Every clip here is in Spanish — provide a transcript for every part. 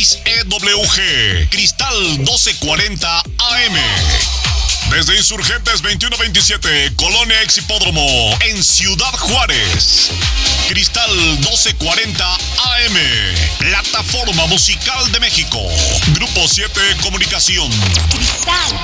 XEWG, Cristal 1240 AM. Desde Insurgentes 2127, Colonia Ex Hipódromo, en Ciudad Juárez. Cristal 1240 AM, Plataforma Musical de México. Grupo 7 Comunicación. Cristal.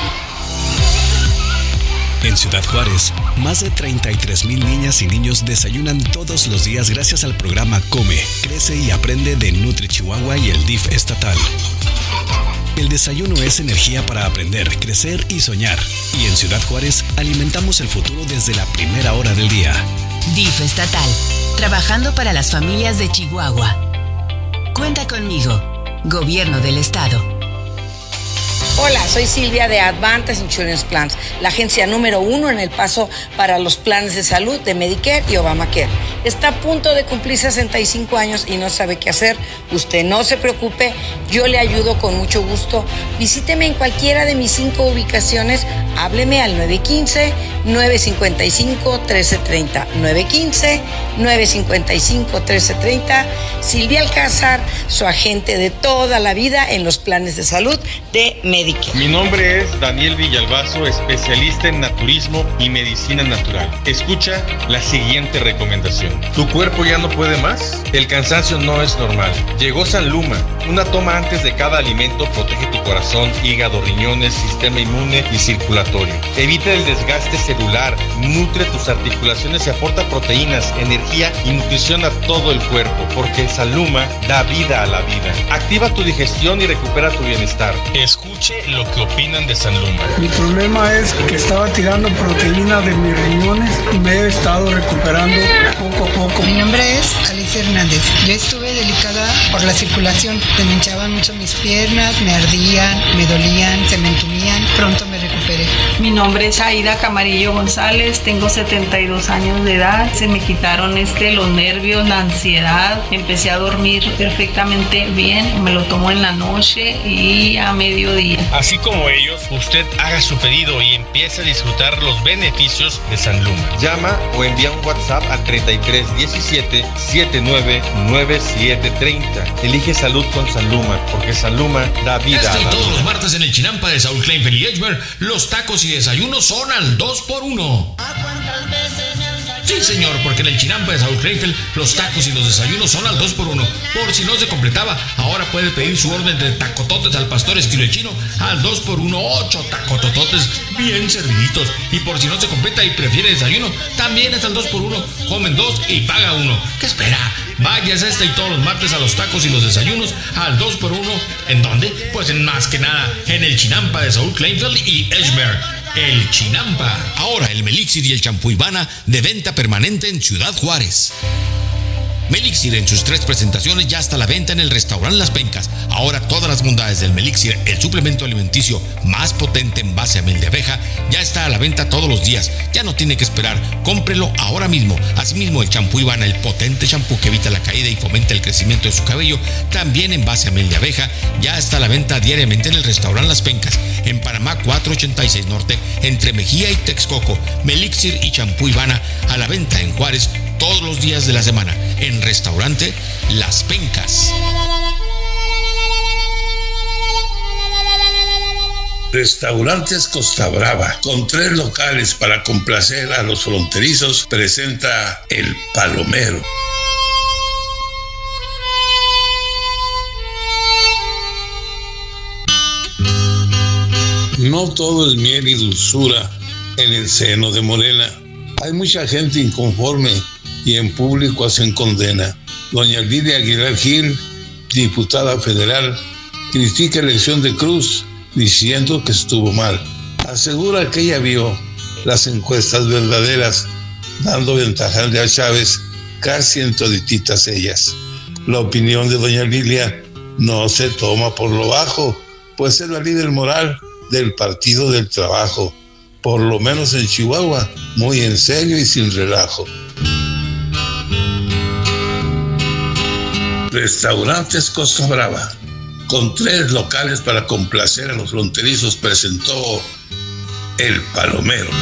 En Ciudad Juárez, más de 33,000 niñas y niños desayunan todos los días gracias al programa Come, Crece y Aprende de Nutri Chihuahua y el DIF estatal. El desayuno es energía para aprender, crecer y soñar. Y en Ciudad Juárez alimentamos el futuro desde la primera hora del día. DIF estatal, trabajando para las familias de Chihuahua. Cuenta conmigo, Gobierno del Estado. Hola, soy Silvia de Advantage Insurance Plans, la agencia número 1 en El Paso para los planes de salud de Medicare y Obamacare. Está a punto de cumplir 65 años y no sabe qué hacer. Usted no se preocupe, yo le ayudo con mucho gusto. Visíteme en cualquiera de mis 5 ubicaciones. Hábleme al 915-955-1330. 915-955-1330. Silvia Alcázar, su agente de toda la vida en los planes de salud de Medicare. Mi nombre es Daniel Villalbazo, especialista en naturismo y medicina natural. Escucha la siguiente recomendación. ¿Tu cuerpo ya no puede más? El cansancio no es normal. Llegó Sanluma. Una toma antes de cada alimento protege tu corazón, hígado, riñones, sistema inmune y circulatorio. Evita el desgaste celular, nutre tus articulaciones y aporta proteínas, energía y nutrición a todo el cuerpo, porque Sanluma da vida a la vida. Activa tu digestión y recupera tu bienestar. Escuche lo que opinan de Sanluma. Mi problema es que estaba tirando proteína de mis riñones y me he estado recuperando poco a poco. Mi nombre es Alicia Hernández. Yo estuve delicada por la circulación. Se me hinchaban mucho mis piernas, me ardían, me dolían, se me entumían. Pronto me recuperé. Mi nombre es Aida Camarillo González, tengo 72 años de edad. Se me quitaron los nervios, la ansiedad. Empecé a dormir perfectamente bien. Me lo tomo en la noche y a mediodía. Así como ellos, usted haga su pedido y empiece a disfrutar los beneficios de Sanluma. Llama o envía un WhatsApp al 3317 799730. Elige salud con Sanluma, porque Sanluma da vida a la todos vida. Los martes en el Chinampa de Saúl Kleinfeld y Edgemer, los tacos y desayunos son al 2x1. Sí, señor, porque en el Chinampa de Saúl Kleinfeld los tacos y los desayunos son al 2x1. Por si no se completaba, ahora puede pedir su orden de tacototes al pastor estilo chino al 2x1, 8 tacotototes bien serviditos. Y por si no se completa y prefiere desayuno, también es al 2x1. Comen 2 y paga 1. ¿Qué espera? Váyase y todos los martes a los tacos y los desayunos al 2x1. ¿En dónde? Pues en más que nada, en el Chinampa de Saúl Kleinfeld y Edgemer. El Chinampa. Ahora el Melixir y el champú Ivana de venta permanente en Ciudad Juárez. Melixir en sus 3 presentaciones ya está a la venta en el restaurante Las Pencas. Ahora todas las bondades del Melixir, el suplemento alimenticio más potente en base a miel de abeja, ya está a la venta todos los días. Ya no tiene que esperar, cómprelo ahora mismo. Asimismo el champú Ivana, el potente champú que evita la caída y fomenta el crecimiento de su cabello, también en base a miel de abeja, ya está a la venta diariamente en el restaurante Las Pencas, en Panamá 486 Norte, entre Mejía y Texcoco. Melixir y champú Ivana a la venta en Juárez todos los días de la semana, en restaurante Las Pencas. Restaurantes Costa Brava, con 3 locales para complacer a los fronterizos, presenta El Palomero. No todo es miel y dulzura en el seno de Morena. Hay mucha gente inconforme y en público hacen condena. Doña Lidia Aguilar Gil, diputada federal, critica elección de Cruz diciendo que estuvo mal. Asegura que ella vio las encuestas verdaderas, dando ventaja a Chávez casi en todititas ellas. La opinión de doña Lilia no se toma por lo bajo, pues es la líder moral del Partido del Trabajo, por lo menos en Chihuahua, muy en serio y sin relajo. Restaurantes Costa Brava, con 3 locales para complacer a los fronterizos, presentó El Palomero.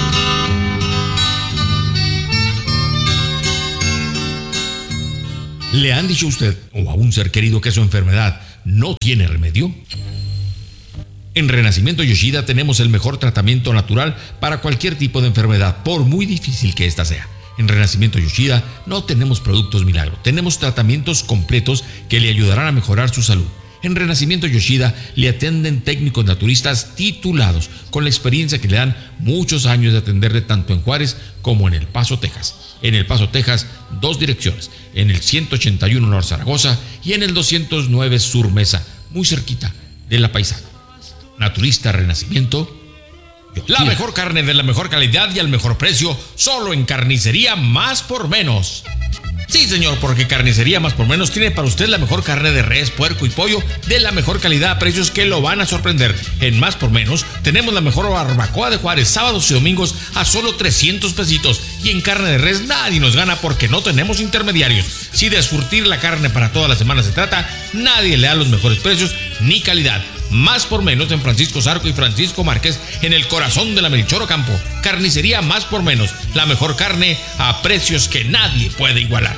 ¿Le han dicho a usted o a un ser querido que su enfermedad no tiene remedio? En Renacimiento Yoshida tenemos el mejor tratamiento natural para cualquier tipo de enfermedad, por muy difícil que ésta sea. En Renacimiento Yoshida no tenemos productos milagro, tenemos tratamientos completos que le ayudarán a mejorar su salud. En Renacimiento Yoshida le atienden técnicos naturistas titulados, con la experiencia que le dan muchos años de atenderle tanto en Juárez como en El Paso, Texas. En El Paso, Texas, 2 direcciones, en el 181 North Zaragoza y en el 209 Sur Mesa, muy cerquita de La Paisana. Naturista Renacimiento Yoshida. La mejor carne de la mejor calidad y al mejor precio, solo en Carnicería Más por Menos. Sí, señor, porque Carnicería Más por Menos tiene para usted la mejor carne de res, puerco y pollo de la mejor calidad a precios que lo van a sorprender. En Más por Menos tenemos la mejor barbacoa de Juárez, sábados y domingos a solo 300 pesitos. Y en carne de res nadie nos gana porque no tenemos intermediarios. Si de surtir la carne para toda la semana se trata, nadie le da los mejores precios ni calidad. Más por Menos en Francisco Zarco y Francisco Márquez, en el corazón de la Melchor Ocampo. Carnicería Más por Menos, la mejor carne a precios que nadie puede igualar.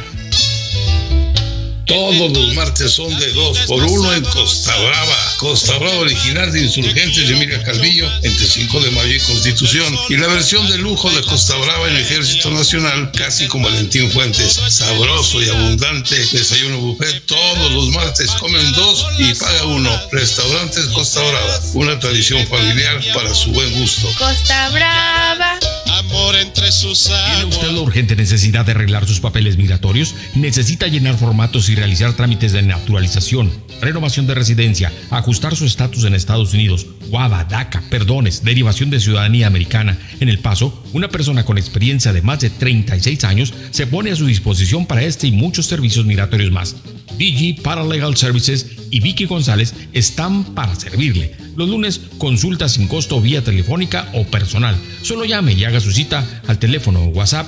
Todos los martes son de 2x1 en Costa Brava. Costa Brava original de Insurgentes de Emilia Calvillo, entre 5 de mayo y Constitución. Y la versión de lujo de Costa Brava en Ejército Nacional, casi como Valentín Fuentes. Sabroso y abundante desayuno buffet. Todos los martes comen 2 y paga 1. Restaurantes Costa Brava, una tradición familiar para su buen gusto. Costa Brava. Amor entre sus aguas. ¿Tiene usted la urgente necesidad de arreglar sus papeles migratorios? ¿Necesita llenar formatos y realizar trámites de naturalización, renovación de residencia, ajustar su estatus en Estados Unidos, WADA, DACA, perdones, derivación de ciudadanía americana? En El Paso, una persona con experiencia de más de 36 años se pone a su disposición para este y muchos servicios migratorios más. DG Paralegal Services y Vicky González están para servirle. Los lunes, consulta sin costo vía telefónica o personal. Solo llame y haga su cita al teléfono WhatsApp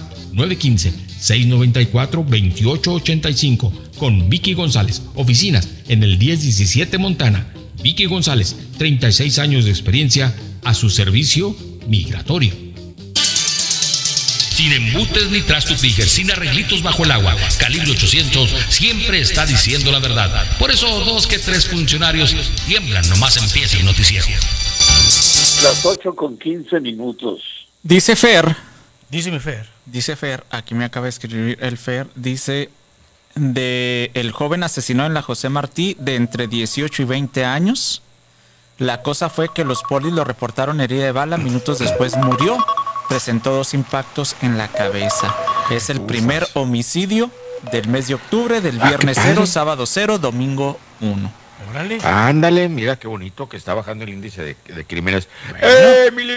915-694-2885 con Vicky González. Oficinas en el 1017 Montana. Vicky González, 36 años de experiencia a su servicio migratorio. Sin embutes ni trastos Tiger, sin arreglitos bajo el agua. Calibre 800 siempre está diciendo la verdad. Por eso 2 que 3 funcionarios tiemblan nomás empieza el noticiero. Las 8:15. Dice Fer. Díseme, Fer. Dice Fer, aquí me acaba de escribir el Fer, dice de el joven asesinado en la José Martí de entre 18 y 20 años. La cosa fue que los polis lo reportaron herida de bala, minutos después murió. Presentó 2 impactos en la cabeza. Es el primer homicidio del mes de octubre, del viernes 0, sábado 0, domingo 1. Órale. Ándale, mira qué bonito que está bajando el índice de crímenes. Bueno. ¡Emily!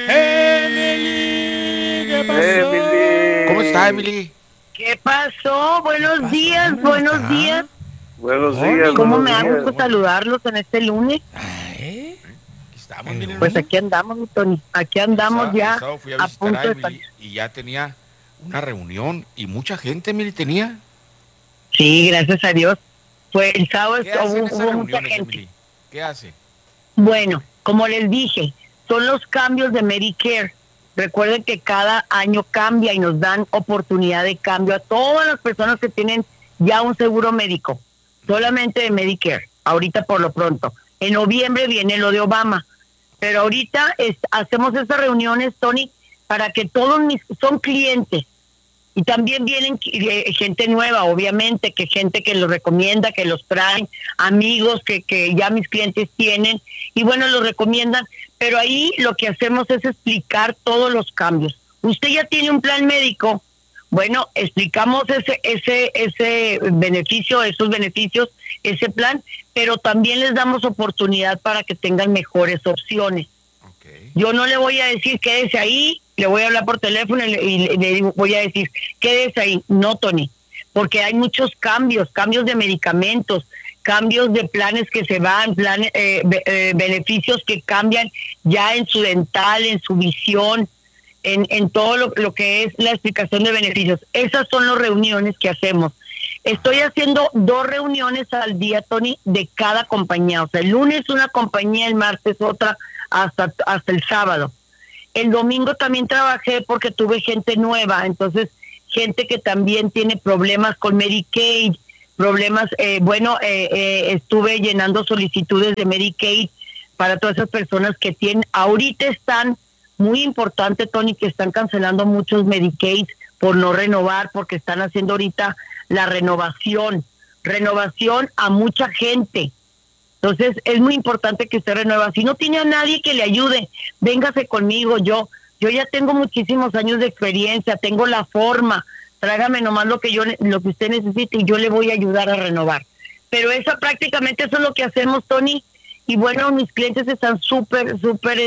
¿Qué pasó? Emily. ¿Cómo está, Emily? ¿Qué pasó? Buenos días, buenos días. Buenos días. ¿Cómo me da gusto saludarlos en este lunes? Pues aquí andamos, Tony. Aquí andamos ya a punto de salir. Y ya tenía una reunión y mucha gente, Emily, tenía. Sí, gracias a Dios. Pues el sábado hubo mucha gente. Emily? ¿Qué hace? Bueno, como les dije, son los cambios de Medicare. Recuerden que cada año cambia y nos dan oportunidad de cambio a todas las personas que tienen ya un seguro médico, solamente de Medicare, ahorita por lo pronto. En noviembre viene lo de Obama, pero ahorita hacemos estas reuniones, Tony, para que todos son clientes. Y también vienen gente nueva, obviamente, que gente que los recomienda, que los traen, amigos que ya mis clientes tienen, y bueno, los recomiendan, pero ahí lo que hacemos es explicar todos los cambios. Usted ya tiene un plan médico, bueno, explicamos ese beneficio, esos beneficios, ese plan, pero también les damos oportunidad para que tengan mejores opciones. Okay. Yo no le voy a decir quédese ahí, le voy a hablar por teléfono y le voy a decir, quédese ahí. No, Tony, porque hay muchos cambios de medicamentos, cambios de planes que se van, beneficios que cambian ya en su dental, en su visión, en todo lo que es la explicación de beneficios. Esas son las reuniones que hacemos. Estoy haciendo 2 reuniones al día, Tony, de cada compañía. O sea, el lunes una compañía, el martes otra, hasta el sábado. El domingo también trabajé porque tuve gente nueva, entonces gente que también tiene problemas con Medicaid, problemas. Estuve llenando solicitudes de Medicaid para todas esas personas que tienen, ahorita están, muy importante, Tony, que están cancelando muchos Medicaid por no renovar, porque están haciendo ahorita la renovación a mucha gente. Entonces es muy importante que usted renueva. Si no tiene a nadie que le ayude, véngase conmigo. Yo ya tengo muchísimos años de experiencia, tengo la forma. Tráigame nomás lo que usted necesite y yo le voy a ayudar a renovar. Pero prácticamente eso es lo que hacemos, Tony. Y bueno, mis clientes están súper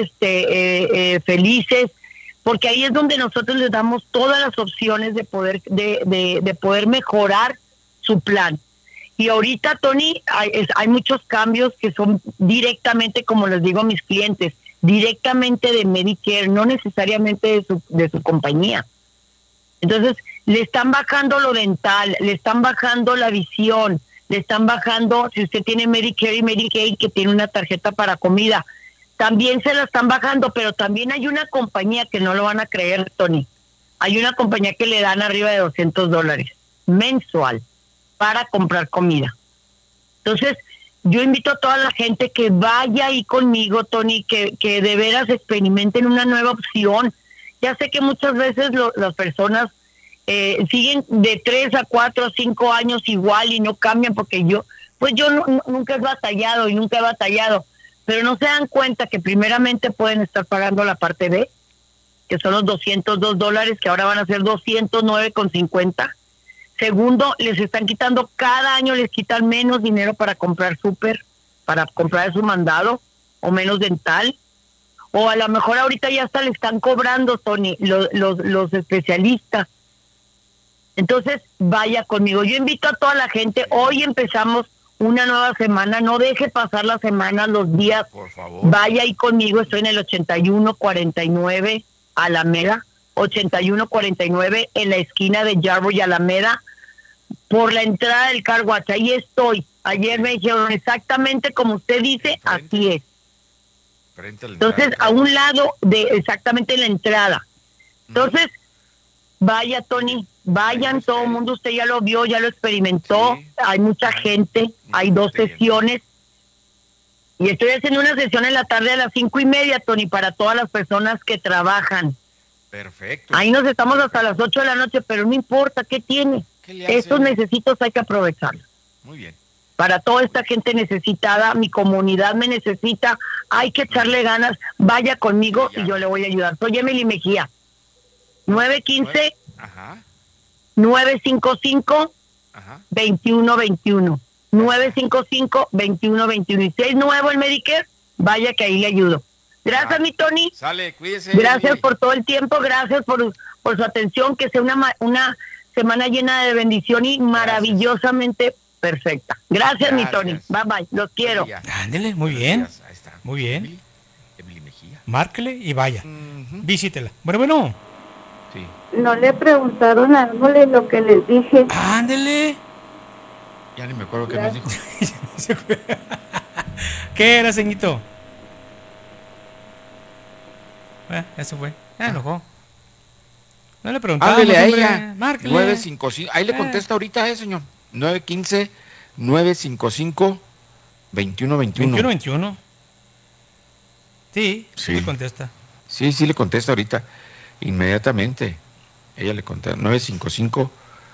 felices, porque ahí es donde nosotros les damos todas las opciones de poder mejorar su plan. Y ahorita, Tony, hay muchos cambios que son directamente, como les digo a mis clientes, directamente de Medicare, no necesariamente de su compañía. Entonces, le están bajando lo dental, le están bajando la visión, le están bajando, si usted tiene Medicare y Medicaid, que tiene una tarjeta para comida, también se la están bajando, pero también hay una compañía que no lo van a creer, Tony. Hay una compañía que le dan arriba de $200 mensual para comprar comida. Entonces, yo invito a toda la gente que vaya ahí conmigo, Tony, que de veras experimenten una nueva opción. Ya sé que muchas veces las personas siguen de 3 a 4 a 5 años igual y no cambian, porque yo nunca he batallado, pero no se dan cuenta que primeramente pueden estar pagando la parte B, que son los $202, que ahora van a ser $209.50. Segundo, les están quitando, cada año les quitan menos dinero para comprar súper, para comprar su mandado, o menos dental, o a lo mejor ahorita ya hasta le están cobrando, Tony, los especialistas. Entonces, vaya conmigo. Yo invito a toda la gente, hoy empezamos una nueva semana, no deje pasar la semana, los días. Por favor. Vaya ahí conmigo, estoy en el 8149 Alameda, 8149 en la esquina de Jarbo y Alameda, por la entrada del Car Wash. Ahí estoy. Ayer me dijeron exactamente como usted dice, así es. Entonces, a un lado de exactamente la entrada. Entonces, vaya, Tony, vayan, todo el mundo, usted ya lo vio, ya lo experimentó, sí. Hay mucha gente, hay 2 sesiones, y estoy haciendo una sesión en la tarde a las 5:30, Tony, para todas las personas que trabajan. Perfecto. Ahí nos estamos hasta las 8 de la noche, pero no importa, ¿qué tiene? Estos necesitos hay que aprovecharlos. Muy bien. Para toda esta gente necesitada, mi comunidad me necesita, hay que echarle ganas, vaya conmigo y yo le voy a ayudar. Soy Emily Mejía, 915 955 2121, 955 2121. Y si es nuevo el Medicare, vaya que ahí le ayudo. Gracias, mi Tony. Sale, cuídese. Gracias por todo el tiempo, gracias por su atención, que sea una semana llena de bendición y maravillosamente perfecta. Gracias, mi Tony. Bye, bye. Los quiero. Ándele, muy bien. Ahí está. Muy bien. Emily Mejía. Márquele y vaya. Visítela. Bueno. Sí. No le preguntaron a Ángole lo que les dije. Ándele. Ya ni me acuerdo qué nos dijo. ¿Qué era, ceñito? Eso fue. Enojó. No le preguntamos. Háblele a ella. Márquele. 955. Ahí le contesta ahorita, señor. 915 955 2121. 2121. Sí le contesta. Sí le contesta ahorita. Inmediatamente. Ella le contesta 955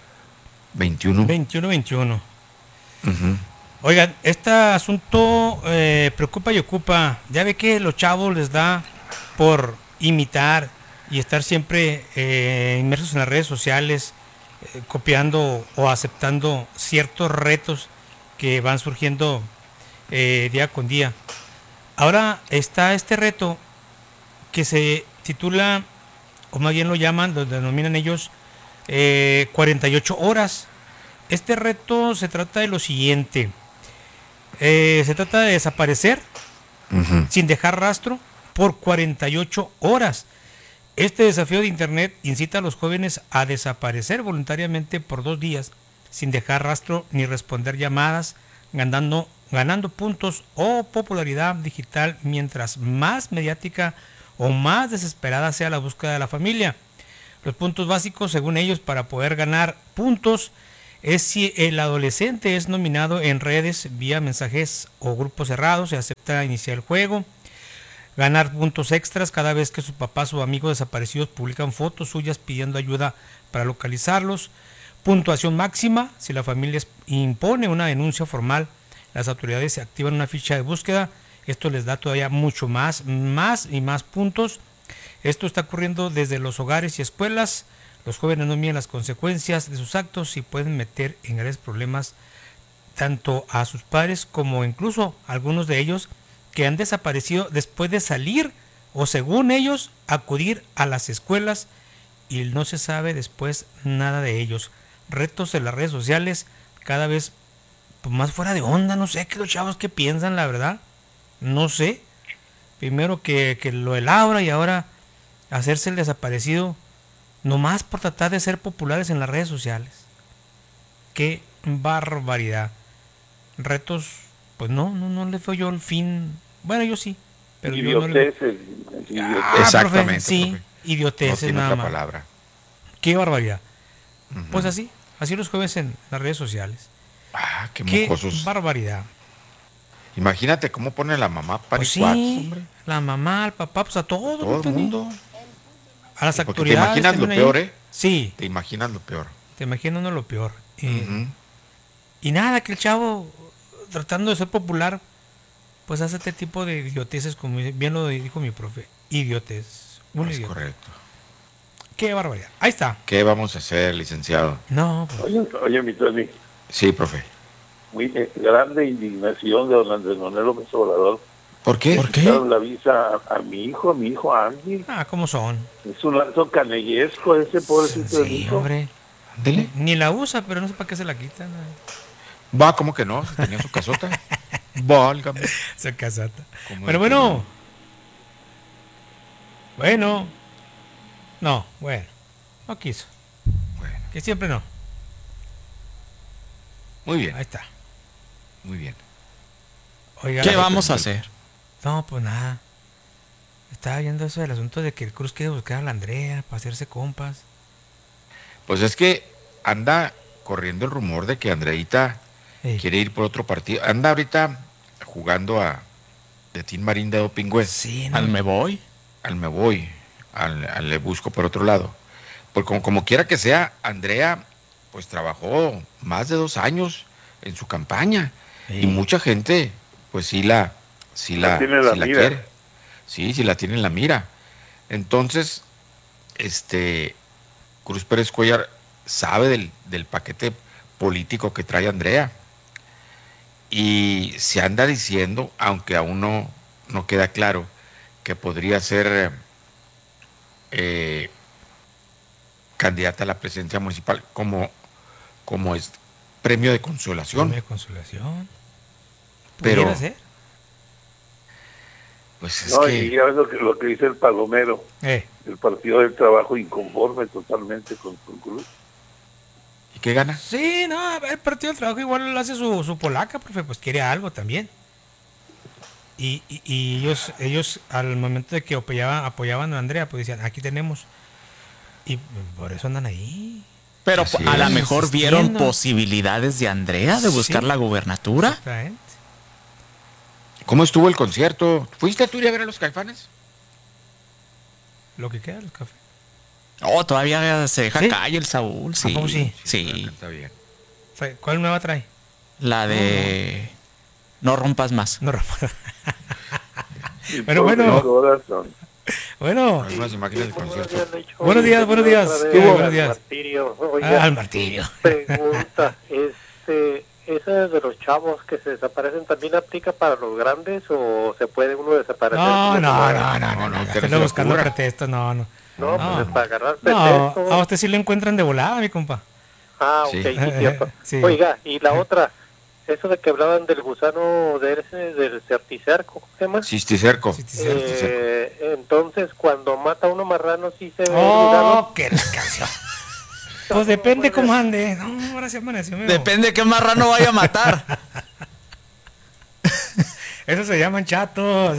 2121. Oigan, este asunto preocupa y ocupa. Ya ve que los chavos les da por imitar y estar siempre inmersos en las redes sociales, copiando o aceptando ciertos retos que van surgiendo día con día. Ahora está este reto que se titula, o más bien lo llaman, lo denominan ellos, 48 horas. Este reto se trata de lo siguiente. Se trata de desaparecer sin dejar rastro por 48 horas. Este desafío de internet incita a los jóvenes a desaparecer voluntariamente por 2 días sin dejar rastro ni responder llamadas, ganando puntos o popularidad digital mientras más mediática o más desesperada sea la búsqueda de la familia. Los puntos básicos, según ellos, para poder ganar puntos es si el adolescente es nominado en redes vía mensajes o grupos cerrados, se acepta iniciar el juego. Ganar puntos extras cada vez que sus papás o amigos desaparecidos publican fotos suyas pidiendo ayuda para localizarlos. Puntuación máxima, si la familia impone una denuncia formal, las autoridades se activan una ficha de búsqueda. Esto les da todavía mucho más puntos. Esto está ocurriendo desde los hogares y escuelas. Los jóvenes no miden las consecuencias de sus actos y pueden meter en graves problemas tanto a sus padres como incluso a algunos de ellos que han desaparecido después de salir o, según ellos, acudir a las escuelas y no se sabe después nada de ellos. Retos en las redes sociales cada vez más fuera de onda, no sé qué los chavos que piensan, la verdad, no sé. Primero que lo de Laura y ahora hacerse el desaparecido nomás por tratar de ser populares en las redes sociales. Qué barbaridad. Retos, pues no le fue yo el fin. Bueno, yo sí, pero idioteces. Yo no le... Exactamente. Profe, sí, idioteces, no nada más. Palabra. Qué barbaridad. Pues así los jóvenes en las redes sociales. Qué mocosos. Barbaridad. Imagínate cómo pone la mamá para pues sí, la mamá, el papá, pues a todo el mundo. A las porque autoridades. Te imaginas lo peor, ahí. Sí. Te imaginas lo peor. Te imaginas lo peor. Y nada, que el chavo, tratando de ser popular, pues hace este tipo de idioteces, como bien lo dijo mi profe. Idiotes. Es correcto. Qué barbaridad. Ahí está. ¿Qué vamos a hacer, licenciado? No. Pues. Oye, mi Tony. Sí, profe. Muy grande indignación de don Andrés Manuel López Obrador. ¿Por qué? ¿Por qué? La visa a mi hijo Andy. ¿Cómo son? Es un acto canellesco ese pobrecito de hijo. Hombre. Dele. Ni la usa, pero no sé para qué se la quitan. Va, ¿cómo que no? Tenía su casota. Válgame. Su casota. Pero bueno. No, no quiso. Bueno. Que siempre no. Muy bien. Ahí está. Muy bien. Oiga, ¿qué vamos a hacer? No, pues nada. Estaba viendo eso del asunto de que el Cruz quiere buscar a la Andrea para hacerse compas. Pues es que anda corriendo el rumor de que Andreita quiere ir por otro partido. Anda ahorita jugando de Team Marín de Dopingüe. Sí, ¿no? Al me voy. Le busco por otro lado. Porque como quiera que sea, Andrea pues trabajó más de 2 años en su campaña. Y mucha gente pues sí la quiere. Sí la tiene en la mira. Entonces, Cruz Pérez Cuellar sabe del paquete político que trae Andrea. Y se anda diciendo, aunque aún no queda claro, que podría ser candidata a la presidencia municipal como es premio de consolación. Premio de consolación. Pero ser? Pues y ya ves lo que dice el Palomero. El Partido del Trabajo inconforme totalmente con Cruz. ¿Y qué gana? Sí, no, el Partido del Trabajo igual lo hace su polaca, profe, pues quiere algo también. Y ellos al momento de que apoyaban a Andrea, pues decían, aquí tenemos. Y por eso andan ahí. Pero a lo mejor vieron posibilidades de Andrea de buscar la gubernatura. Exactamente. ¿Cómo estuvo el concierto? ¿Fuiste tú a ver a los Caifanes? Lo que queda, los cafés. Oh, todavía se deja caer el Saúl. Sí. ¿Cómo sí? Sí. Está bien. ¿Cuál nueva trae? La de No rompas más. No rompas. Bueno. Bueno. Algunas imágenes del concierto. Buenos días. Buenos días. Martirio. Al martirio. Pregunta, ¿esa de los chavos que se desaparecen también aplica para los grandes o se puede uno desaparecer? No. Estoy buscando pretextos, no. No, pues para agarrar pretextos. A usted sí lo encuentran de volada, mi compa. Ok, sí, cierto. Sí. Oiga, y la otra, eso de que hablaban del gusano del certicerco, ¿cómo se llama? Cisticerco. Entonces, cuando mata a uno marrano, sí se ve el gusano. ¡Qué canción! Pues depende cómo ande. No, ahora sí amaneció. Depende qué marrano vaya a matar. Eso se llaman chatos.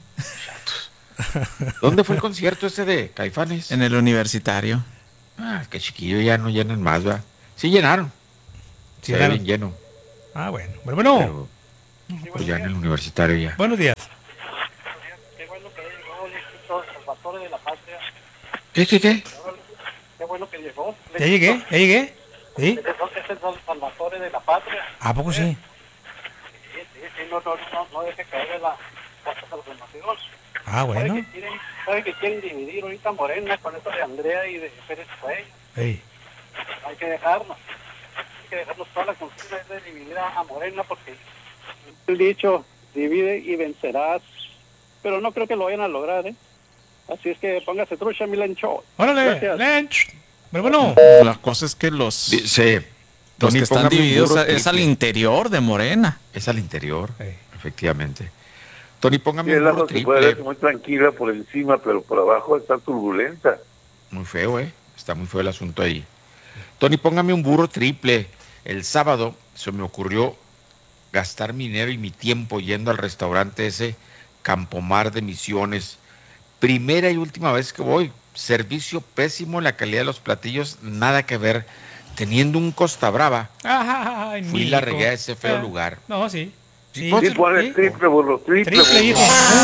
¿Dónde fue el concierto ese de Caifanes? En el Universitario. Es que chiquillo ya no llenan más, ¿verdad? Sí llenaron. Se ve bien lleno. Ah, bueno. Bueno. Pero, pues ya en el universitario ya. Buenos días. Qué bueno que llegó el Salvatore de la Patria. ¿Qué? Qué bueno que llegó. ¿Ya llegué? ¿Sí? Es el Salvatore de la Patria. ¿A poco sí? Sí, no deje caer la transformación. Ah, bueno. ¿Sabe que quieren dividir ahorita Morena con esto de Andrea y de Pérez Cuello? Hey. Hay que dejarnos toda la consigna es de dividir a Morena, porque el dicho, divide y vencerás, pero no creo que lo vayan a lograr, Así es que póngase trucha, mi Lencho. ¡Órale, Lench! Pero bueno. La cosa es que los que Tony, están divididos es al interior de Morena. Es al interior, efectivamente. Tony, póngame sí, un burro triple. Puede ver muy tranquila por encima, pero por abajo está turbulenta. Muy feo, Está muy feo el asunto ahí. Tony, póngame un burro triple. El sábado se me ocurrió gastar mi dinero y mi tiempo yendo al restaurante ese Campomar de Misiones. Primera y última vez que voy. Servicio pésimo, la calidad de los platillos, nada que ver. Teniendo un Costa Brava, fui y la regué a ese feo lugar. No, sí. Sí, pone triple, burro, triple, hijo.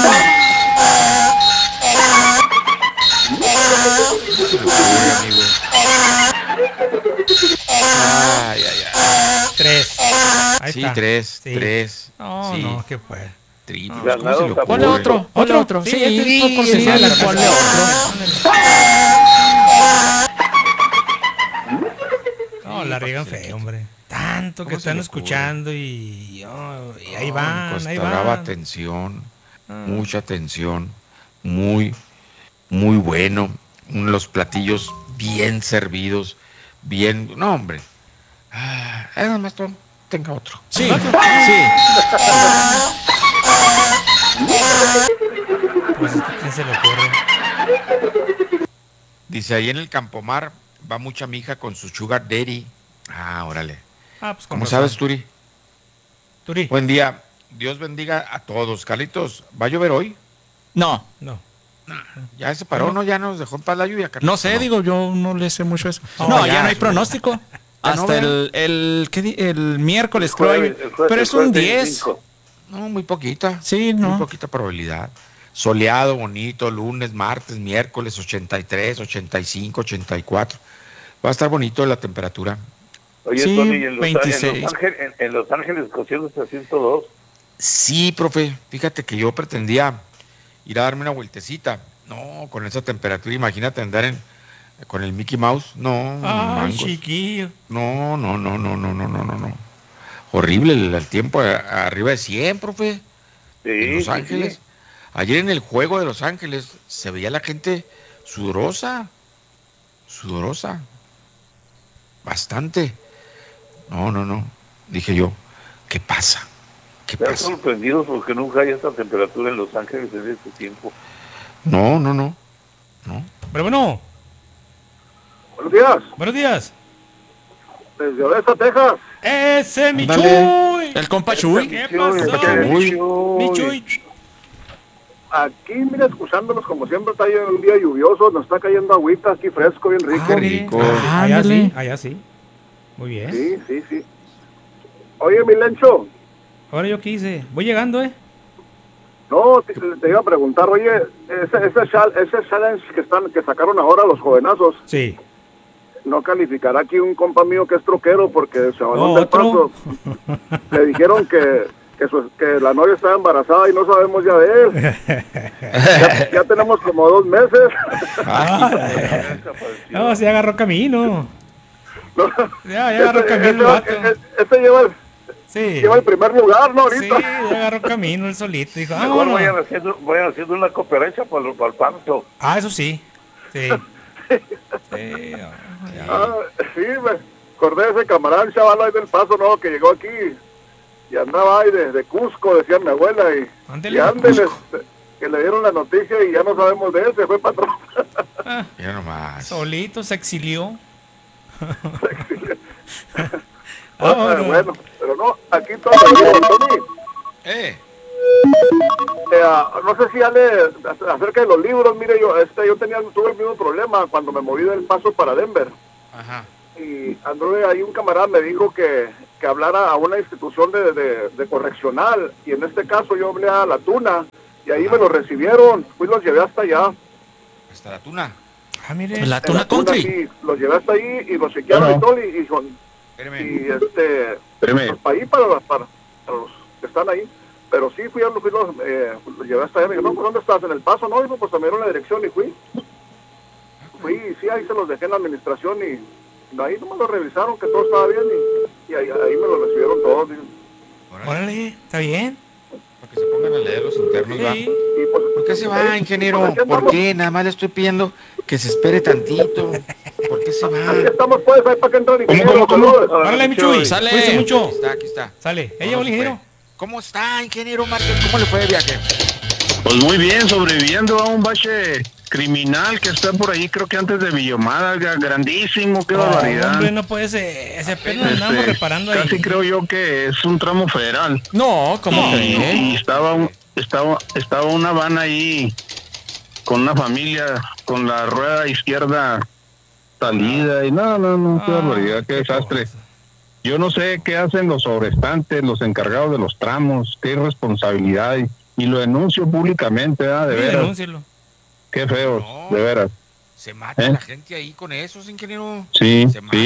Ay. 3. Ahí sí, está. 3. No, sí. No, ¿qué fue? Triple. Ponle otro. Sí, ponle otro. No, la riegan feo, hombre. Tanto que están escuchando y ahí van, Costaba atención, mucha atención, muy bueno. Los platillos bien servidos, bien. No, hombre. Además, tenga otro. Sí. Pues, ¿qué se le ocurre? Dice, ahí en el Campomar va mucha mija con su sugar daddy. Órale. Pues ¿Cómo sabes, Turi? Turi. Buen día. Dios bendiga a todos. Carlitos, ¿va a llover hoy? No. Ya se paró, ¿no? Ya nos dejó en paz la lluvia, Carlitos. No sé, digo, yo no le sé mucho eso. Ya no hay pronóstico. Hasta el miércoles, creo. Pero es un 10. No, muy poquita. Sí, no. Muy poquita probabilidad. Soleado, bonito, lunes, martes, miércoles, 83, 85, 84. Va a estar bonito la temperatura. Oye, sí, Tony, en Los Ángeles cociéndose a 102. Sí, profe. Fíjate que yo pretendía ir a darme una vueltecita. No, con esa temperatura, imagínate andar con el Mickey Mouse. No. Ay, chiquillo. No. Horrible el tiempo arriba de 100, profe. Sí, en Los Ángeles. Sí. Ayer en el juego de Los Ángeles se veía la gente sudorosa. Bastante. No. Dije yo, ¿qué pasa? Están sorprendidos porque nunca hay esta temperatura en Los Ángeles en este tiempo. No. Pero bueno. Buenos días. Desde Odessa, Texas. Ese mi Chuy. El compa Chuy. ¿Qué pasó, mi Chuy? Aquí, mira, escuchándonos como siempre, está un día lluvioso, nos está cayendo agüita aquí fresco, bien rico. Rico. Allá sí. Muy bien. Sí. Oye, mi Lencho. Ahora yo quise. Voy llegando, No, te iba a preguntar, oye, ese challenge que sacaron ahora los jovenazos. Sí. No calificará aquí un compa mío que es troquero porque se abandonó del paso. Le dijeron que la novia estaba embarazada y no sabemos ya de él. ya tenemos como 2 meses. No, se agarró camino. No, ya agarró camino el vato. Este lleva el primer lugar, ¿no? Ahorita. Sí, ya agarró camino el solito. Dijo, mejor vayan haciendo una cooperacha para el parto. Eso sí. Sí, me acordé de ese camarada, el chaval ahí del Paso, ¿no? Que llegó aquí y andaba ahí de Cusco, decía mi abuela, y ándele, que le dieron la noticia y ya no sabemos de él, se fue para atrás. Ya nomás. Solito se exilió. Bueno, pero no, aquí todo Tony. No sé si acerca de los libros, mire, yo tuve el mismo problema cuando me moví del Paso para Denver. Ajá. Y anduve ahí, un camarada me dijo que que hablara a una institución de correccional, y en este caso yo hablé a La Tuna, y ahí me lo recibieron, fui y los llevé hasta allá. ¿Hasta La Tuna? Ah, mire. La Tuna Country. Sí, los llevé hasta ahí y los chequearon y todo, y pues, para ahí, para los que están ahí. Pero sí, los llevé hasta allá. Me dijo, no, pues ¿dónde estás? ¿En El Paso? No, dijo, pues me dieron la dirección y fui. Fui, y sí, ahí se los dejé en la administración y ahí nomás lo revisaron, que todo estaba bien y ahí me lo recibieron todos. Órale, ¿está bien? Para que se pongan a leer los internos, Sí. ¿va? ¿Por qué se va, ingeniero? ¿Por qué? Nada más le estoy pidiendo que se espere tantito. ¿Por qué se va? Aquí estamos, pues, ahí para que entre el ingeniero. Órale, Michuy, sale. cuídese mucho. Aquí está. Sale, ella va el ingeniero. ¿Cómo está, ingeniero Márquez? ¿Cómo le fue de viaje? Pues muy bien, sobreviviendo a un bache criminal que está por ahí, creo que antes de Villomada, grandísimo, qué barbaridad. Hombre, no puede ser, ese apenas andamos reparando ahí. Casi creo yo que es un tramo federal. No, ¿cómo que? Y estaba una van ahí con una familia con la rueda izquierda salida y no, qué barbaridad, qué desastre. Yo no sé qué hacen los sobrestantes, los encargados de los tramos, qué irresponsabilidad, y lo denuncio públicamente, ¿verdad? De veras. Denúncielo. Qué feos, de veras. Se mata la gente ahí con esos, ingeniero. Sí.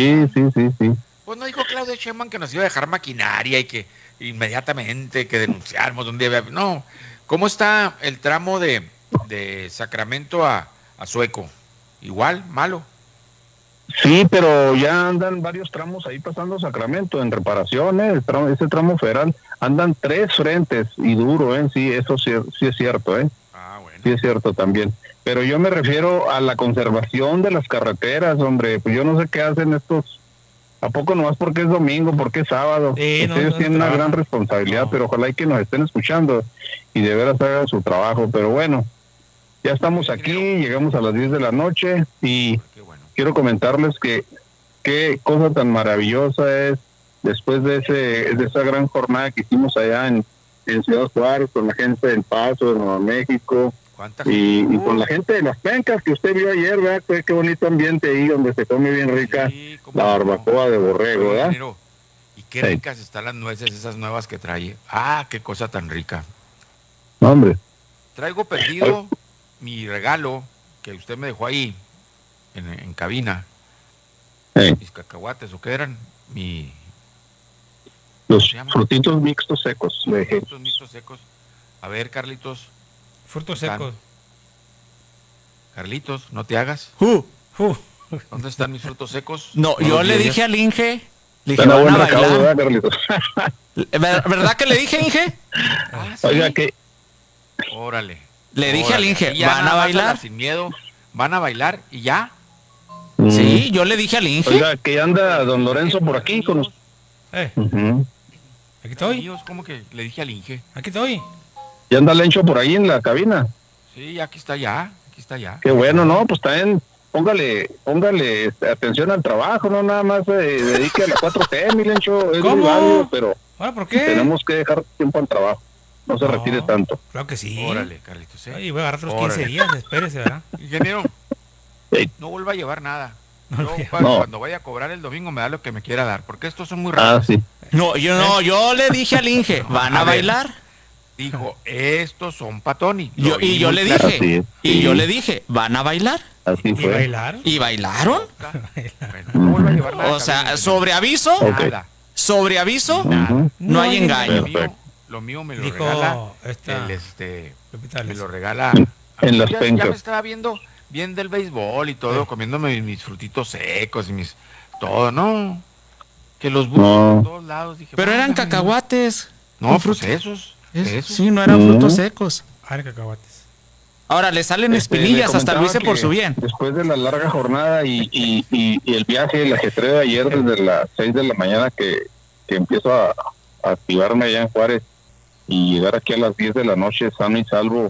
Pues no dijo Claudia Sheinbaum que nos iba a dejar maquinaria y que inmediatamente que denunciáramos donde había... No, ¿cómo está el tramo de Sacramento a Sueco? Igual, malo. Sí, pero ya andan varios tramos ahí pasando Sacramento en reparaciones, ese tramo federal, andan 3 frentes y duro, sí, eso sí es cierto, bueno. Sí es cierto también. Pero yo me refiero a la conservación de las carreteras, hombre, pues yo no sé qué hacen estos, ¿a poco nomás porque es domingo, porque es sábado? Ellos tienen una gran responsabilidad, pero ojalá y que nos estén escuchando y de veras hagan su trabajo, pero bueno, ya estamos aquí, llegamos a las 10 de la noche y quiero comentarles que qué cosa tan maravillosa es después de esa gran jornada que hicimos allá en Ciudad Juárez con la gente del Paso, de Nuevo México y con la gente de Las Pencas que usted vio ayer, ¿verdad? Qué bonito ambiente ahí donde se come bien rica la barbacoa de borrego, ¿verdad? Y qué ricas están las nueces esas nuevas que trae. Ah, qué cosa tan rica. Hombre. Traigo perdido mi regalo que usted me dejó ahí en cabina. Mis cacahuates, ¿o qué eran? Los frutitos mixtos secos. Frutos mixtos secos. A ver, Carlitos. Frutos secos. Carlitos, no te hagas. ¿Dónde están mis frutos secos? No, yo le dije al Inge. Le dije, van a bailar. ¿Verdad que le dije, Inge? ¿Sí? Oiga, que... Órale. Le dije al Inge, ¿van a bailar? Sin miedo, van a bailar y ya. Sí, yo le dije al Inge. Oiga, que anda don Lorenzo por aquí con los... Aquí estoy. ¿Cómo que le dije al Inge? Aquí estoy. ¿Y anda Lencho por ahí en la cabina? Sí, aquí está ya. Qué bueno, ¿no? Pues también póngale atención al trabajo, no nada más dedique a la 4T, mi Lencho. Es muy válido, pero ¿por qué? Tenemos que dejar tiempo al trabajo. No se retire tanto. Claro que sí. Órale, Carlitos. Ay, voy a agarrar otros 15 días, espérese, ¿verdad? Ingeniero, no vuelva a llevar nada. Cuando vaya a cobrar el domingo me da lo que me quiera dar, porque estos son muy raros. Sí. No, yo le dije al Inge, ¿van a bailar? Dijo, estos son pa' Tony. Yo le dije, ¿van a bailar? Así fue. ¿Y bailaron? ¿Y bailaron? Bueno, no vuelva a llevar nada. O sea, sobre aviso, no hay engaño. Lo mío me lo dijo regala me lo regala en Las Pencas. Ya me estaba viendo bien del béisbol y todo, comiéndome mis frutitos secos y todo, ¿no? Que los busco por todos lados. Dije, pero eran cacahuates. No, pues esos. Sí, no eran frutos secos. Eran cacahuates. Ahora le salen espinillas, hasta lo hice por su bien. Después de la larga jornada y el viaje, el ajetreo de ayer desde las 6 de la mañana que empiezo a activarme allá en Juárez y llegar aquí a las 10 de la noche sano y salvo,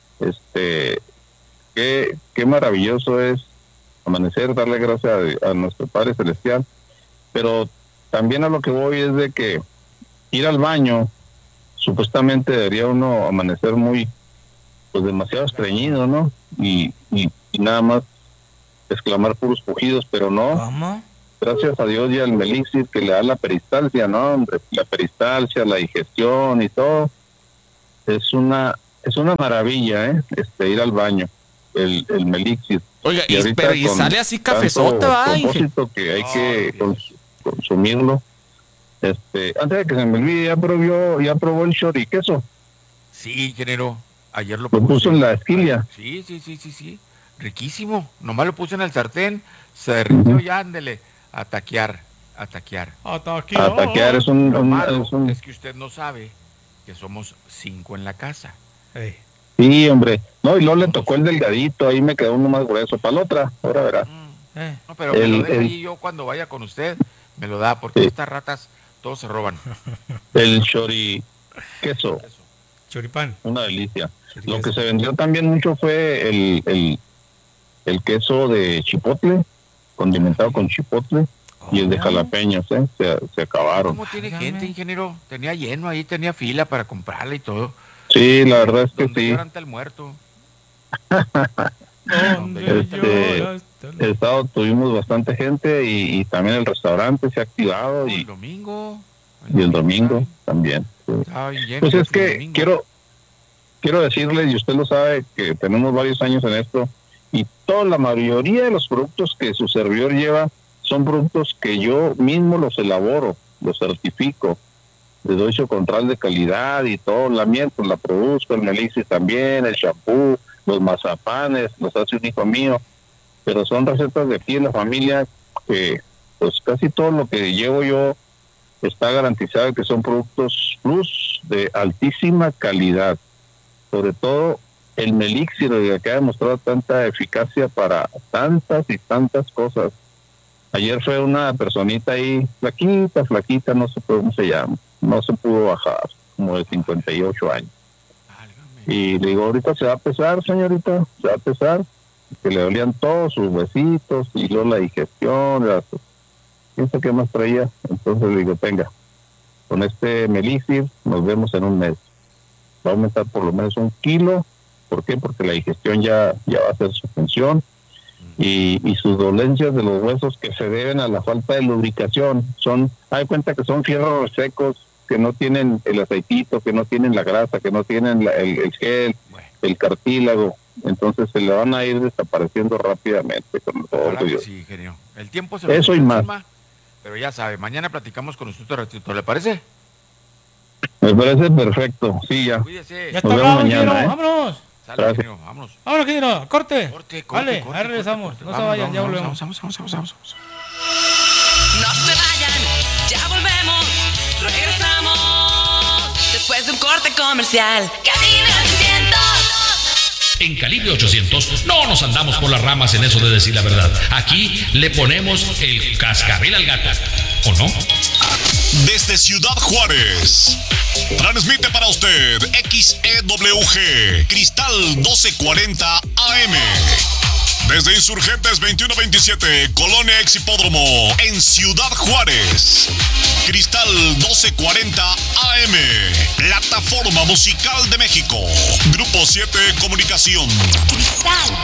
qué maravilloso es amanecer, darle gracias a nuestro Padre Celestial, pero también a lo que voy es de que ir al baño, supuestamente debería uno amanecer muy, pues demasiado estreñido, ¿no? Y nada más exclamar puros pujidos, pero no. ¿Cómo? gracias a Dios y al Melixir que le da la peristalsia, ¿no, hombre? La peristalsia, la digestión y todo. Es una maravilla, ir al baño, el Melixir. Oiga, pero y sale así cafezota, propósito que hay que consumirlo. Antes de que se me olvide, ya probó el choriqueso. Sí, ingeniero, ayer lo puso en la esquilla. Sí, riquísimo. Nomás lo puse en el sartén, se derritió, ya ándele, a taquear. A taquear es que usted no sabe que somos 5 en la casa. Hey. Sí, hombre. No, y luego le tocó el delgadito, ahí me quedó uno más grueso. Para la otra, ahora verás. No, pero me lo deja ahí, yo cuando vaya con usted, me lo da, porque estas ratas todos se roban. El choriqueso. Choripán. Una delicia. Lo que se vendió también mucho fue el queso de chipotle, condimentado con chipotle, y el de jalapeños, se acabaron. ¿Cómo tiene gente, ingeniero? Tenía lleno ahí, tenía fila para comprarla y todo. Sí, la verdad es que sí. Llorante el muerto. El sábado tuvimos bastante gente y también el restaurante se ha activado. El domingo. Y el domingo también. Sí. Pues es que quiero decirles, y usted lo sabe, que tenemos varios años en esto, y la mayoría de los productos que su servidor lleva son productos que yo mismo los elaboro, los certifico, les doy su control de calidad y todo, la miel pues la produzco, el Melixir también, el champú, los mazapanes, los hace un hijo mío, pero son recetas de aquí en la familia que pues casi todo lo que llevo yo está garantizado que son productos plus de altísima calidad, sobre todo el Melixir, que ha demostrado tanta eficacia para tantas y tantas cosas. Ayer fue una personita ahí, flaquita, no sé cómo se llama, no se pudo bajar, como de 58 años. Y le digo, ahorita se va a pesar, señorita, que le dolían todos sus huesitos, y luego la digestión, pienso que más traía. Entonces le digo, tenga, con este Melixir nos vemos en un mes. Va a aumentar por lo menos 1 kilo. ¿Por qué? Porque la digestión ya va a hacer su función. Y sus dolencias de los huesos que se deben a la falta de lubricación hay cuenta que son fierros secos, que no tienen el aceitito, que no tienen la grasa, que no tienen el gel, el cartílago. Entonces se le van a ir desapareciendo rápidamente. Sí, genio. El tiempo se eso y más. Pero ya sabe, mañana platicamos con usted un ratito, ¿le parece? Me parece perfecto, sí, ya. Cuídese. Ya está hablado, mañana, vámonos. Sale, genio, vámonos. Vámonos, Guillermo, corte. Vale, ahí regresamos. No se vayan, ya volvemos. Vamos. No se vayan, ya volvemos. Regresamos después de un corte comercial. Calibre 800. En Calibre 800 no nos andamos por las ramas en eso de decir la verdad. Aquí le ponemos el cascabel al gato, ¿o no? Desde Ciudad Juárez, transmite para usted XEWG Cristal 1240 AM. Desde Insurgentes 2127, Colonia Exhipódromo, en Ciudad Juárez. Cristal 1240 AM, plataforma musical de México. Grupo 7 Comunicación. Cristal.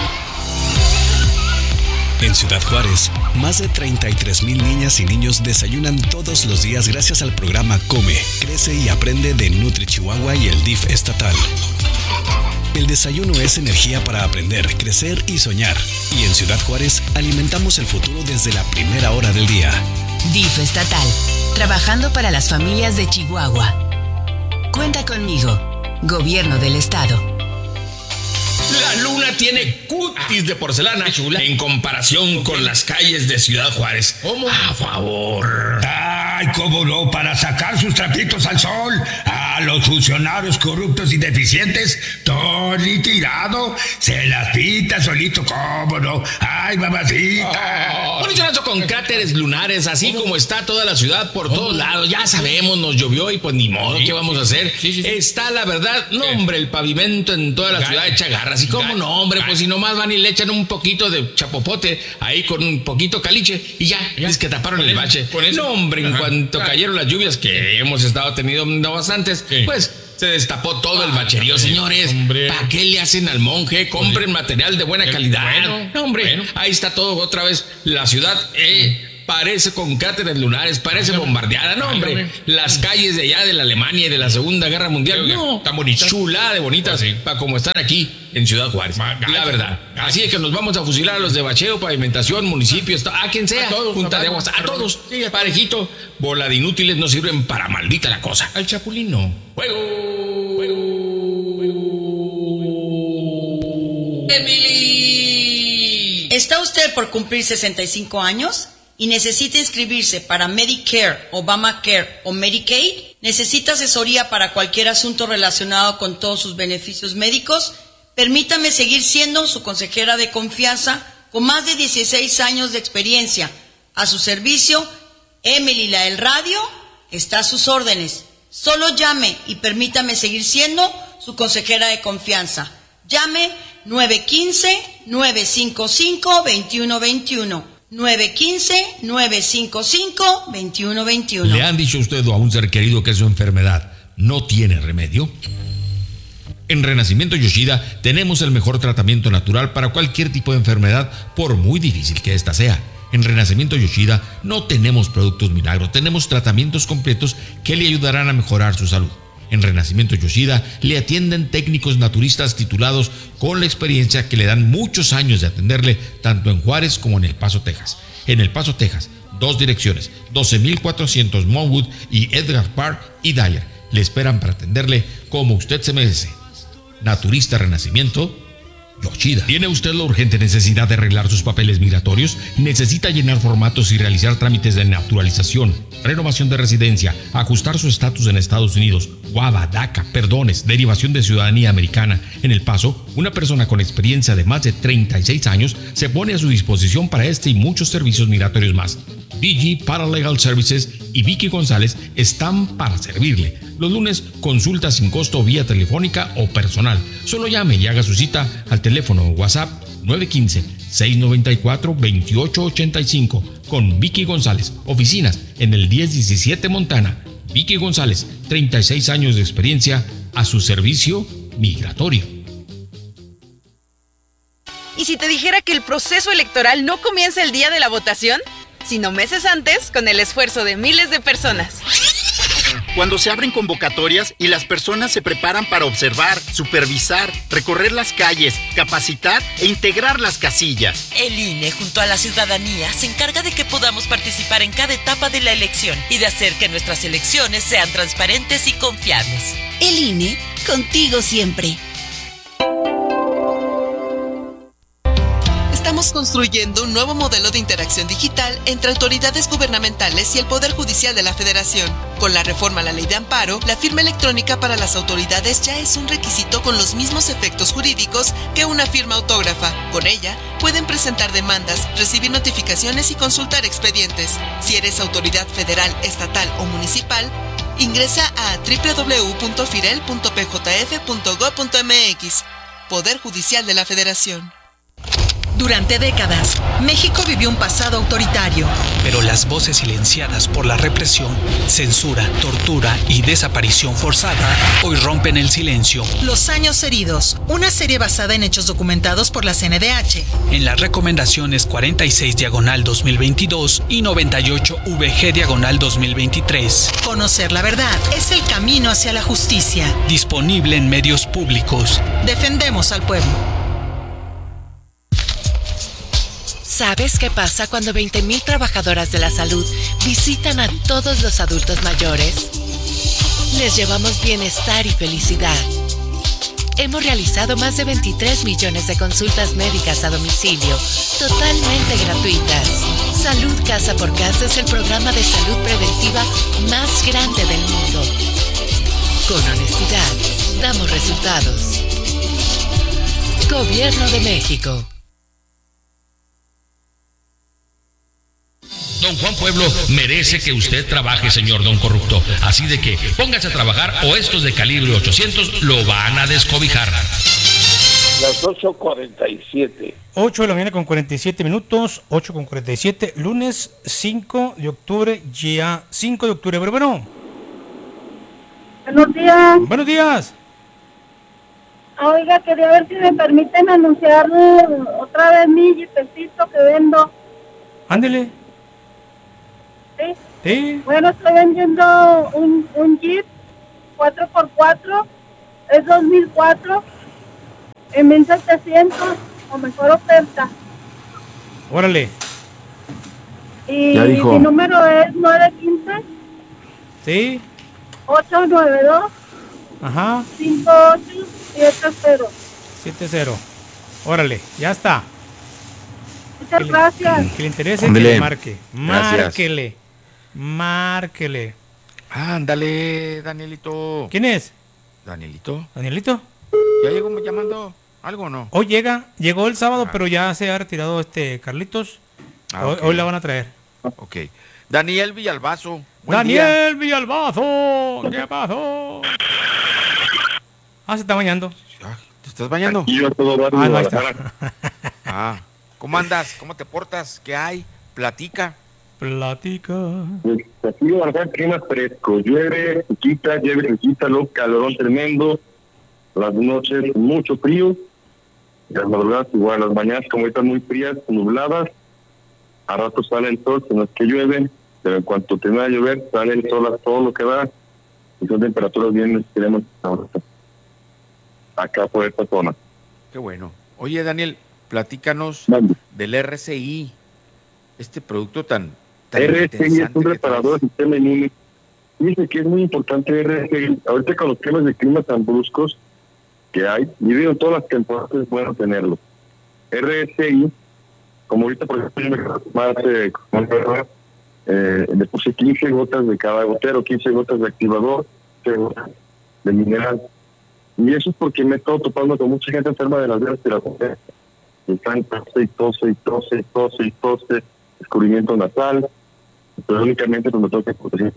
En Ciudad Juárez, más de 33,000 niñas y niños desayunan todos los días gracias al programa Come, Crece y Aprende de Nutri Chihuahua y el DIF estatal. El desayuno es energía para aprender, crecer y soñar. Y en Ciudad Juárez alimentamos el futuro desde la primera hora del día. DIF estatal, trabajando para las familias de Chihuahua. Cuenta conmigo, Gobierno del Estado. La luna tiene cutis de porcelana chula en comparación con las calles de Ciudad Juárez. ¿Cómo? A favor. Ay, cómo no, para sacar sus trapitos al sol. A los funcionarios corruptos y deficientes, todo tirado, se las pinta solito, cómo no. Ay, mamacita. Un hecho con cráteres lunares, así como está toda la ciudad por todos lados. Ya sabemos, nos llovió y pues ni modo, ¿qué vamos a hacer? Está la verdad, no hombre, el pavimento en toda la ciudad echa garras. ¿Y cómo no, hombre? Pues si nomás van y le echan un poquito de chapopote ahí con un poquito caliche y ya, es que taparon el bache. No, hombre, en cuanto cayeron las lluvias que hemos estado teniendo bastantes, pues se destapó todo el bacherío, señores. ¿Para qué le hacen al monje? Compren material de buena calidad. No, hombre, ahí está todo otra vez. La ciudad, parece con cráteres lunares, parece bombardeada, no, hombre. Las calles de allá de la Alemania y de la Segunda Guerra Mundial, no, tan bonitas, chulada de bonitas, para como están aquí en Ciudad Juárez, la verdad. Así es que nos vamos a fusilar a los de bacheo, pavimentación, municipios, a quien sea, junta de aguas, a todos, parejito. Bola de inútiles no sirven para maldita la cosa. Al Chapulín no. ¡Emily! ¿Está usted por cumplir 65 años y necesita inscribirse para Medicare, Obamacare o Medicaid? ¿Necesita asesoría para cualquier asunto relacionado con todos sus beneficios médicos? Permítame seguir siendo su consejera de confianza con más de 16 años de experiencia. A su servicio, Emily la del radio está a sus órdenes. Solo llame y permítame seguir siendo su consejera de confianza. Llame 915-955-2121. 915-955-2121. ¿Le han dicho usted o a un ser querido que su enfermedad no tiene remedio? En Renacimiento Yoshida tenemos el mejor tratamiento natural para cualquier tipo de enfermedad, por muy difícil que ésta sea. En Renacimiento Yoshida no tenemos productos milagros, tenemos tratamientos completos que le ayudarán a mejorar su salud. En Renacimiento Yoshida le atienden técnicos naturistas titulados con la experiencia que le dan muchos años de atenderle tanto en Juárez como en El Paso, Texas. En El Paso, Texas, 2 direcciones, 12,400 Monwood y Edgar Park y Dyer. Le esperan para atenderle como usted se merece. Naturista Renacimiento Yoshida. ¿Tiene usted la urgente necesidad de arreglar sus papeles migratorios? ¿Necesita llenar formatos y realizar trámites de naturalización, renovación de residencia, ajustar su estatus en Estados Unidos, WADA, DACA, perdones, derivación de ciudadanía americana? En El Paso, una persona con experiencia de más de 36 años se pone a su disposición para este y muchos servicios migratorios más. DG Paralegal Services y Vicky González están para servirle. Los lunes, consulta sin costo vía telefónica o personal. Solo llame y haga su cita al teléfono WhatsApp 915-694-2885 con Vicky González. Oficinas en el 1017 Montana. Vicky González, 36 años de experiencia a su servicio migratorio. ¿Y si te dijera que el proceso electoral no comienza el día de la votación, sino meses antes, con el esfuerzo de miles de personas? Cuando se abren convocatorias y las personas se preparan para observar, supervisar, recorrer las calles, capacitar e integrar las casillas. El INE, junto a la ciudadanía, se encarga de que podamos participar en cada etapa de la elección y de hacer que nuestras elecciones sean transparentes y confiables. El INE, contigo siempre. Estamos construyendo un nuevo modelo de interacción digital entre autoridades gubernamentales y el Poder Judicial de la Federación. Con la reforma a la Ley de Amparo, la firma electrónica para las autoridades ya es un requisito con los mismos efectos jurídicos que una firma autógrafa. Con ella, pueden presentar demandas, recibir notificaciones y consultar expedientes. Si eres autoridad federal, estatal o municipal, ingresa a www.firel.pjf.gov.mx. Poder Judicial de la Federación. Durante décadas, México vivió un pasado autoritario. Pero las voces silenciadas por la represión, censura, tortura y desaparición forzada hoy rompen el silencio. Los años heridos, una serie basada en hechos documentados por la CNDH. En las recomendaciones 46/2022 y 98/VG/2023. Conocer la verdad es el camino hacia la justicia. Disponible en medios públicos. Defendemos al pueblo. ¿Sabes qué pasa cuando 20,000 trabajadoras de la salud visitan a todos los adultos mayores? Les llevamos bienestar y felicidad. Hemos realizado más de 23 millones de consultas médicas a domicilio, totalmente gratuitas. Salud Casa por Casa es el programa de salud preventiva más grande del mundo. Con honestidad, damos resultados. Gobierno de México. Don Juan Pueblo merece que usted trabaje, señor don corrupto. Así de que póngase a trabajar o estos de calibre 800 lo van a descobijar. Las 8:47. 8 de la mañana con 47 minutos, 8:47, lunes 5 de octubre, ya 5 de octubre, pero bueno. Buenos días. Buenos días. Oiga, quería ver si me permiten anunciar otra vez mi jipecito que vendo. Ándele. ¿Sí? Sí. Bueno, estoy vendiendo un Jeep 4x4, es 2004, en 1700 o mejor oferta. Órale. Y mi número es 915. Sí. 892. Ajá. 5870. Órale, ya está. Muchas gracias. Que le interese, Ándale. que le marque. Gracias. Márquele. Ándale, Danielito. ¿Quién es? Danielito. ¿Danielito? ¿Ya llegó llamando algo o no? Hoy llegó el sábado, pero ya se ha retirado Carlitos. Hoy la van a traer. Ok. Daniel Villalbazo. Daniel Villalbazo. ¿Qué pasó? Se está bañando. ¿Te estás bañando? Yo todo no está. ¿Cómo andas? ¿Cómo te portas? ¿Qué hay? Platica. Pues aquí Guadalajara, clima fresco, llueve, quita, luego calorón tremendo, las noches mucho frío, las madrugadas igual, las mañanas como están muy frías, nubladas, a rato sale el sol, no es que llueve, pero en cuanto termina de llover, sale el sol a todo lo que da, y son temperaturas bien extremas acá por esta zona. Qué bueno. Oye, Daniel, platícanos del RCI, este producto tan RCI es un reparador del sistema inmune. Dice que es muy importante RCI. Ahorita con los temas de clima tan bruscos que hay, y en todas las temporadas es bueno tenerlo. RCI, como ahorita por ejemplo yo le puse 15 gotas de cada gotero, 15 gotas de activador, 15 gotas de mineral. Y eso es porque me he estado topando con mucha gente enferma de las vías respiratorias. Están tose, descubrimiento nasal, pero únicamente me toca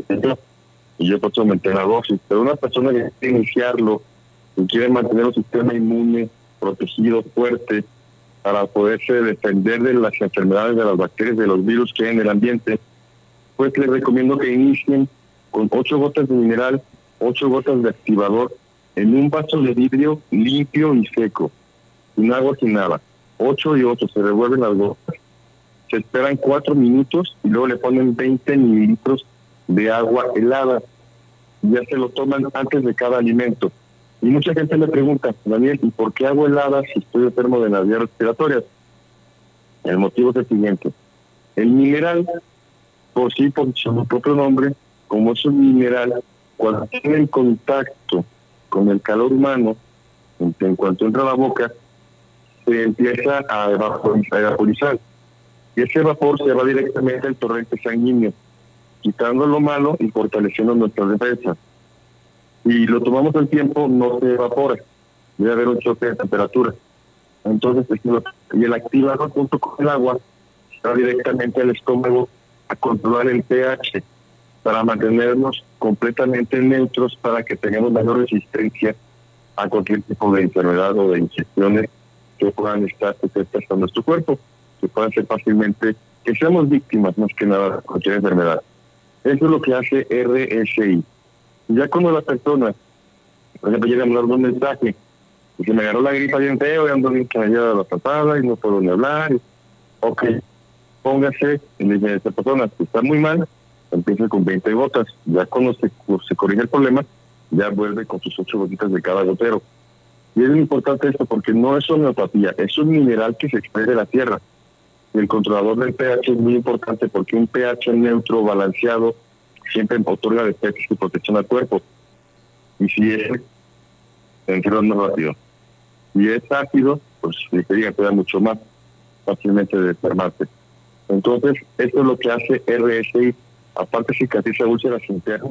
y yo por eso aumenté la dosis. Pero una persona que quiere iniciarlo y quiere mantener un sistema inmune protegido, fuerte, para poderse defender de las enfermedades, de las bacterias, de los virus que hay en el ambiente, pues les recomiendo que inicien con 8 gotas de mineral, 8 gotas de activador, en un vaso de vidrio limpio y seco, sin agua, sin nada. 8 y 8, se revuelven las gotas, se esperan 4 minutos y luego le ponen 20 mililitros de agua helada. Ya se lo toman antes de cada alimento. Y mucha gente me pregunta, Daniel, ¿y por qué agua helada si estoy enfermo de las vías respiratorias? El motivo es el siguiente. El mineral, por su propio nombre, como es un mineral, cuando tiene el contacto con el calor humano, en cuanto entra a la boca, se empieza a evaporizar. Y ese vapor se va directamente al torrente sanguíneo, quitando lo malo y fortaleciendo nuestra defensa. Y lo tomamos el tiempo, no se evapora, debe haber un choque de temperatura. Entonces, y el activador junto con el agua va directamente al estómago a controlar el pH para mantenernos completamente neutros, para que tengamos mayor resistencia a cualquier tipo de enfermedad o de infecciones que puedan estar sujetas a nuestro cuerpo, que puedan ser fácilmente, que seamos víctimas más que nada de cualquier enfermedad. Eso es lo que hace RSI. Ya cuando la persona, por ejemplo, llega a mandar un mensaje y se me agarró la gripa bien feo y ando bien callada la patada y no puedo ni hablar, póngase, y le dice a esta persona que está muy mal, empieza con 20 gotas. Ya cuando se corrige el problema, ya vuelve con sus 8 gotitas de cada gotero. Y es muy importante esto porque no es homeopatía, es un mineral que se extrae de la tierra. Y el controlador del pH es muy importante porque un pH neutro, balanceado, siempre otorga defensas y protección al cuerpo. Y si es más rápido. Si es ácido, pues te da mucho más fácilmente de enfermarse. Entonces, esto es lo que hace RSI. Aparte, cicatriza úlceras internas.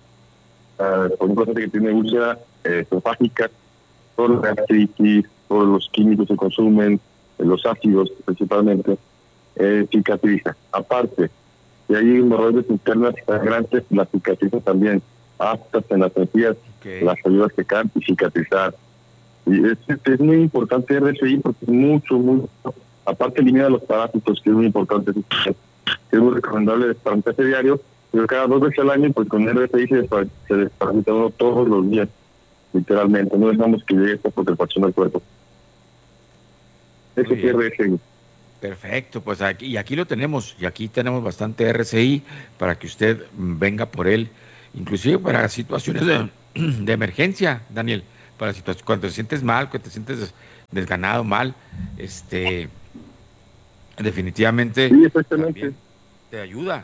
Por ejemplo, gente que tiene úlcera esofágica, por la gastritis, por los químicos que consumen, los ácidos principalmente, cicatriza. Aparte, si hay hemorroides internas sangrantes, la cicatriza también, aftas en las encías, las ayudas que caen y cicatrizar. Y es muy importante RSI porque es mucho, aparte elimina los parásitos, que es muy importante, es muy recomendable desparasitarse diario, pero cada 2 veces al año, pues con RSI se desparasita uno todos los días, literalmente, no dejamos que llegue esta putrefacción al cuerpo. Eso es RSI. Perfecto, pues aquí lo tenemos, y aquí tenemos bastante RCI para que usted venga por él, inclusive para situaciones de emergencia, Daniel, para situaciones cuando te sientes mal, cuando te sientes desganado, mal, definitivamente sí, exactamente. Te ayuda.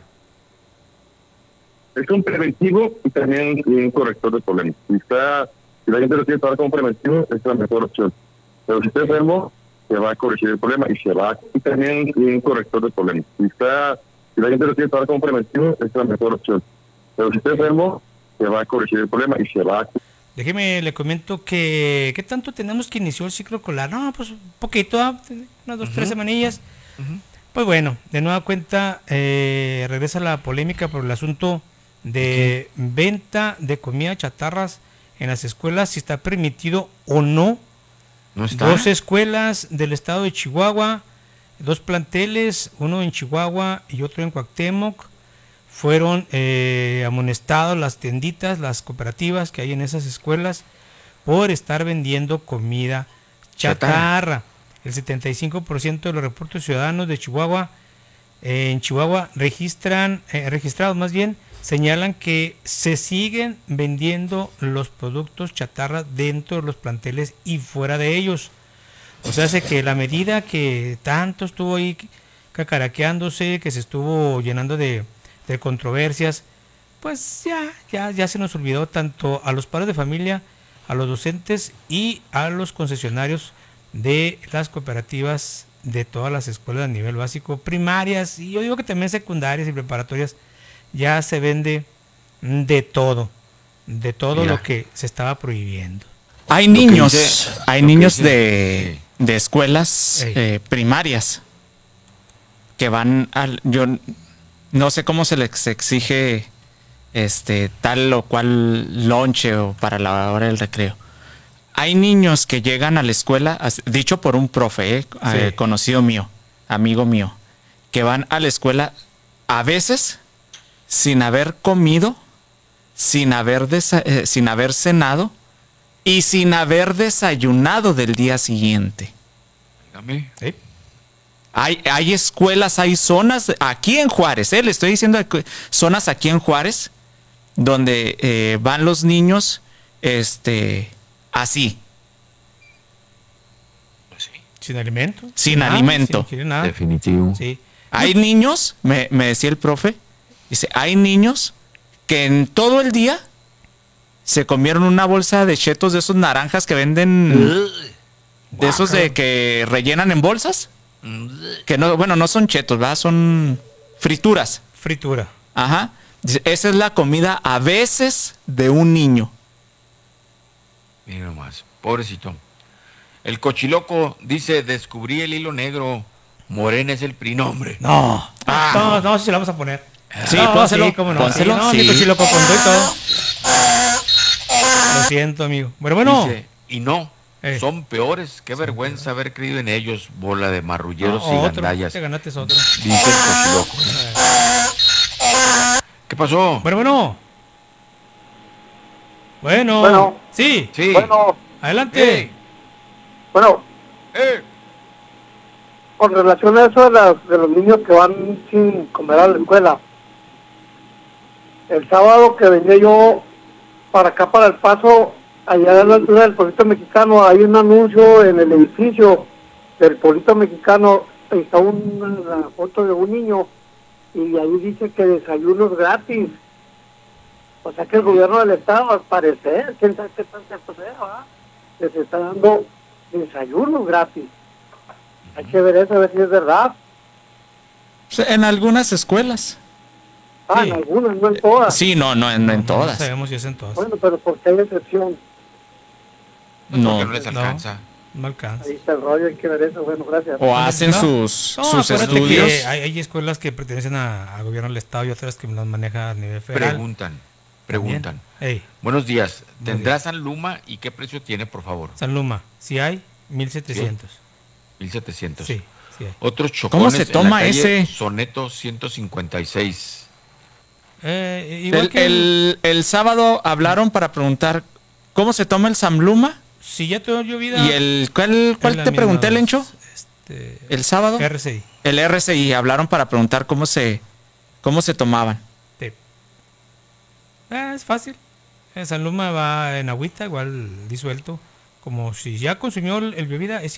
Es un preventivo y también un corrector de problemas. Si la gente lo quiere tomar como preventivo, es la mejor opción. Pero si está enfermo, se va a corregir el problema y también un corrector de problemas. Si la gente lo quiere tomar como preventivo, es la mejor opción. Pero si está enfermo, se va a corregir el problema y se va a... Déjeme, le comento que ¿qué tanto tenemos que inició el ciclo escolar? No, pues un poquito, unas 2, 3 semanillas. Pues bueno, de nueva cuenta regresa la polémica por el asunto de venta de comida chatarras en las escuelas, si está permitido o no. ¿No está? 2 escuelas del estado de Chihuahua, 2 planteles, uno en Chihuahua y otro en Cuauhtémoc, fueron amonestados las tienditas, las cooperativas que hay en esas escuelas por estar vendiendo comida chatarra. El 75% de los reportes ciudadanos de Chihuahua, en Chihuahua registrados más bien, señalan que se siguen vendiendo los productos chatarra dentro de los planteles y fuera de ellos. O sea, hace que la medida que tanto estuvo ahí cacaraqueándose, que se estuvo llenando de controversias, pues ya se nos olvidó tanto a los padres de familia, a los docentes y a los concesionarios de las cooperativas de todas las escuelas a nivel básico, primarias, y yo digo que también secundarias y preparatorias. Ya se vende de todo lo que se estaba prohibiendo. Hay niños de escuelas primarias que van yo no sé cómo se les exige tal o cual lonche o para la hora del recreo. Hay niños que llegan a la escuela, dicho por un profe, conocido mío, amigo mío, que van a la escuela a veces sin haber comido, sin haber cenado y sin haber desayunado del día siguiente. Dígame. ¿Sí? Hay escuelas, hay zonas aquí en Juárez, le estoy diciendo zonas aquí en Juárez donde van los niños así. Sin alimento. Sin alimento. Sin nada. Definitivo. Sí. Hay niños, me decía el profe, dice, hay niños que en todo el día se comieron una bolsa de chetos de esos naranjas que venden, de esos de que rellenan en bolsas, que no son chetos, ¿verdad? Son frituras. Fritura. Ajá. Dice, esa es la comida a veces de un niño. Mira nomás, pobrecito. El Cochiloco dice, descubrí el hilo negro, Morena es el prinombre. No, sí la vamos a poner. Sí, pónselo. Sí, cómo no. Pónselo. Sí, Cochiloco con todo y todo. Lo siento, amigo. Bueno. Dice, y no, son peores. Qué vergüenza haber creído en ellos, bola de marrulleros y gandallas. Te ganaste otro. Dice el Cochiloco. ¿Qué pasó? Bueno. Sí. Bueno. Adelante. Bueno. Con relación a eso de los niños que van sin comer a la escuela. El sábado que venía yo para acá, para El Paso, allá a la altura del Pueblito Mexicano, hay un anuncio en el edificio del Pueblito Mexicano, está una foto de un niño y ahí dice que desayunos gratis. O sea que el gobierno del estado, al parecer, quién sabe qué tan cierto sea, ¿verdad? Les está dando desayunos gratis. Hay que ver eso, a ver si es verdad. En algunas escuelas. Sí. En algunas, no en todas. Sí, no en todas. No sabemos si es en todas. Bueno, pero ¿por qué hay excepción? No les alcanza. No alcanza. Ahí está el rollo, hay que ver eso. Bueno, gracias. O hacen sus estudios. Que hay escuelas que pertenecen al gobierno del estado y otras que las maneja a nivel federal. Preguntan. Buenos días. ¿Tendrá San Luma y qué precio tiene, por favor? San Luma, si hay, 1,700. 1,700. Sí hay. Otros chocones. ¿Cómo se toma en la calle ese? Soneto 156. El sábado hablaron para preguntar ¿cómo se toma el San Luma? Sí, ya te he oído. ¿Y ¿cuál te pregunté, Lencho? ¿El sábado? RCI. El RCI, hablaron para preguntar cómo se tomaban. Es fácil. San Luma va en agüita, igual disuelto. Como si ya consumió el bebida, es